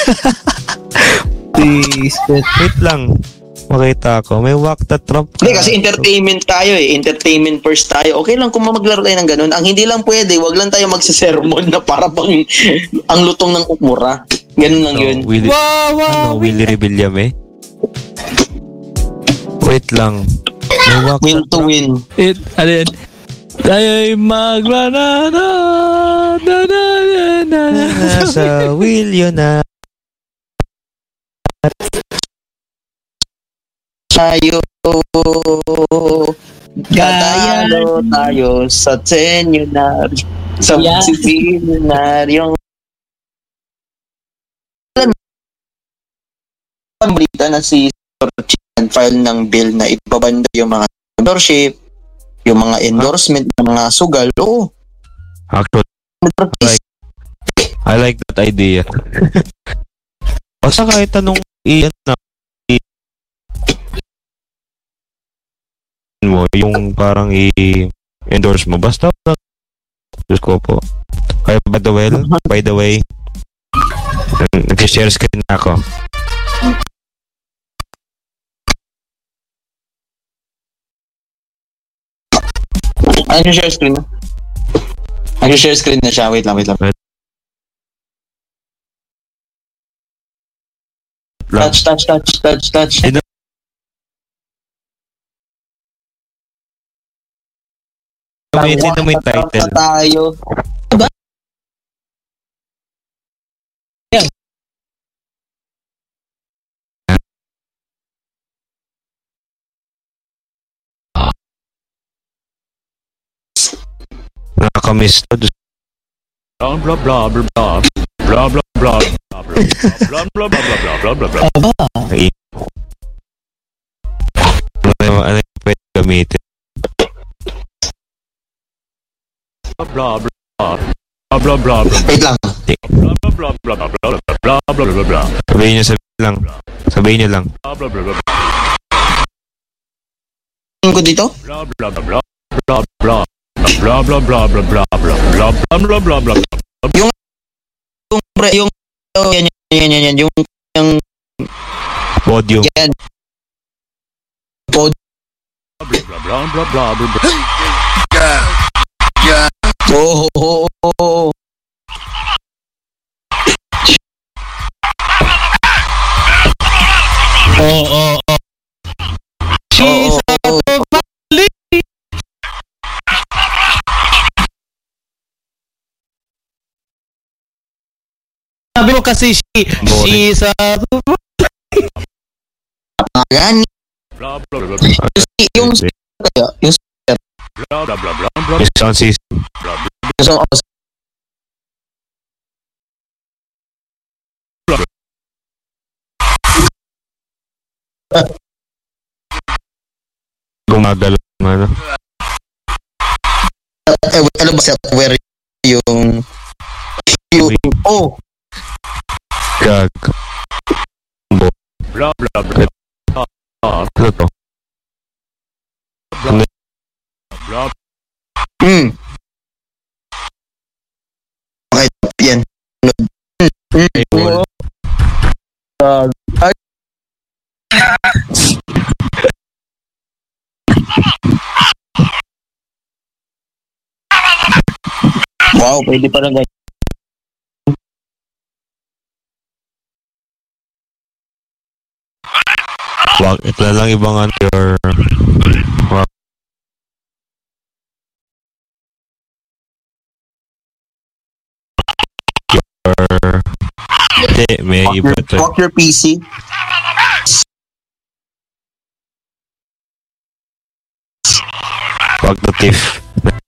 Please, wait lang. Makita ako. May walk the trap. Hindi, kasi entertainment tayo eh. Entertainment first tayo. Okay lang kung maglaro tayo ng ganun. Ang hindi lang pwede, wag lang tayo magsisermon na para bang ang lutong ng ukmura. Ganun lang yun. Willie Rebelliam eh. Wait lang. May walk Win to win. Alin? Tayo'y maglanana. sa will yun na. Tayo Tatalo tayo sa senyonaryo. Sa senyonaryo. Ang balita na si Sir file ng bill na ibabanda yung mga membership, yung mga endorsement ng mga sugal. Oo. Actually, I like that idea. Basta kahit anong iyan na mo, yung parang i-endorse mo. Basta Diyos ko po. Kaya by the way, nag-share screen na ako. Ano yung share screen na? Nag-share screen na siya. Wait lang. Touch. Sino mo yung title? Tayo. Diba? Nakakamiss to. Blah blah blah blah blah blah blah blah blah blah blah blah blah blah. Ano yung pwede gamitin? Blah blah blah blah blah. Wait lang. Blah blah blah blah blah blah blah blah. Sabihin niyo lang. Blah blah blah blah. Ko dito? Blah blah blah blah blah. Blah blah blah blah blah blah blah blah blah blah. Yung yan yung Podium. yan. Blah blah blah blah blah blah. Oh. She's Sabi mo kasi she's a gani. Blah blah blah blah. Yung Blah blah blah blah blah. Sound system. Gumagalaw ano? Ano ba where yung Gag. Blah blah blah. Ano to? Blah. Okay, yan. Wow, pwede pa lang ganyan. Wag, ito na lang ibang your may iba to. Walk your PC. Wag to thief.